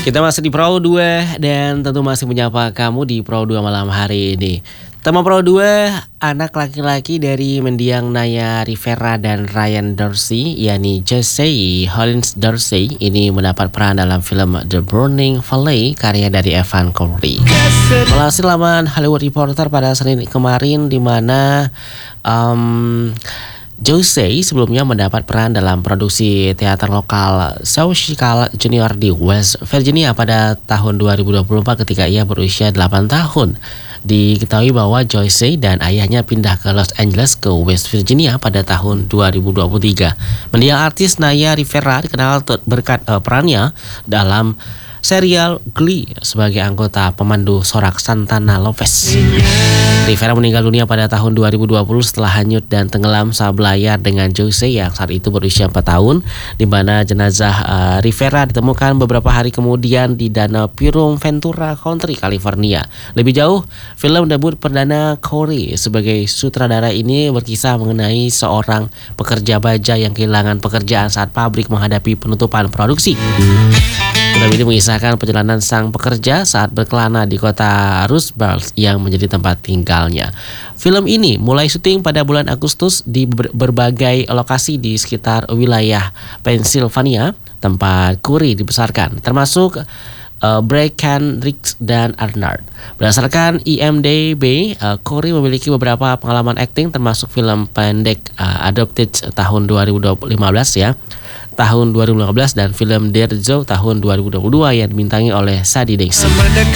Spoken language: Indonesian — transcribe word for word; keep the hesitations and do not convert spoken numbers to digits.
Kita masih di Pro dua dan tentu masih menyapa kamu di Pro dua malam hari ini. Tema Pro dua, anak laki-laki dari mendiang Naya Rivera dan Ryan Dorsey, yakni Jesse Hollins Dorsey, ini mendapat peran dalam film The Burning Valley karya dari Evan Corey. Melansir laman Hollywood Reporter pada Senin kemarin, di mana um, Jose sebelumnya mendapat peran dalam produksi teater lokal Saucical Junior di West Virginia pada tahun dua ribu dua puluh empat ketika ia berusia delapan tahun. Diketahui bahwa Jose dan ayahnya pindah ke Los Angeles ke West Virginia pada tahun dua ribu dua puluh tiga. Mendiang artis Naya Rivera dikenal berkat uh, perannya dalam serial Glee sebagai anggota pemandu sorak Santana Lopez. Rivera meninggal dunia pada tahun dua ribu dua puluh setelah hanyut dan tenggelam saat berlayar dengan Jose yang saat itu berusia empat tahun, di mana jenazah uh, Rivera ditemukan beberapa hari kemudian di Danau Pirum Ventura Country, California. Lebih jauh, film debut perdana Corey sebagai sutradara ini berkisah mengenai seorang pekerja baja yang kehilangan pekerjaan saat pabrik menghadapi penutupan produksi. Film ini mengisahkan perjalanan sang pekerja saat berkelana di kota Rust Belt yang menjadi tempat tinggalnya. Film ini mulai syuting pada bulan Agustus di berbagai lokasi di sekitar wilayah Pennsylvania, tempat Corey dibesarkan, termasuk uh, Breckenridge dan Arnard. Berdasarkan I M D B, uh, Corey memiliki beberapa pengalaman akting, termasuk film pendek uh, Adopted tahun dua ribu lima belas ya. tahun dua ribu lima belas dan film Derzo tahun dua ribu dua puluh dua yang dibintangi oleh Sadie Daisy.